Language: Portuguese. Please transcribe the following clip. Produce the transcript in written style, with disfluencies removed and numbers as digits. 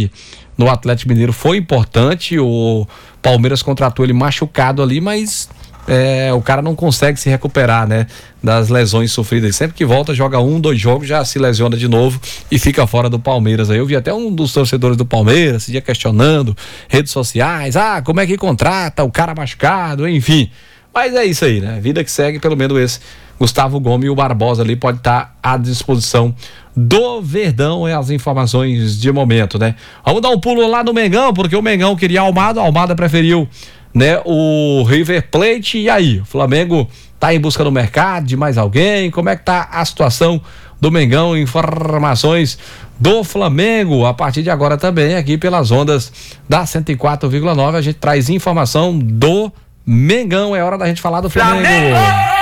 ataque no Atlético Mineiro foi importante. O Palmeiras contratou ele machucado ali, mas o cara não consegue se recuperar, né, das lesões sofridas. Sempre que volta, joga 2 jogos, já se lesiona de novo e fica fora do Palmeiras. Aí eu vi até um dos torcedores do Palmeiras esse dia questionando, redes sociais, como é que contrata o cara machucado, enfim. Mas é isso aí, né? Vida que segue, pelo menos esse Gustavo Gomes e o Barbosa ali pode estar à disposição do Verdão, as informações de momento, né? Vamos dar um pulo lá no Mengão, porque o Mengão queria Almada, a Almada preferiu, né, o River Plate. E aí, o Flamengo tá em busca do mercado de mais alguém? Como é que tá a situação do Mengão? Informações do Flamengo a partir de agora também aqui pelas ondas da 104,9. A gente traz informação do Mengão. É hora da gente falar do Flamengo.